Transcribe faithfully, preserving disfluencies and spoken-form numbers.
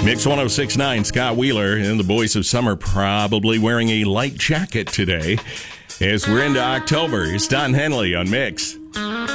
Mix one oh six point nine, Scott Wheeler and the Boys of Summer probably wearing a light jacket today. As we're into October, it's Don Henley on Mix.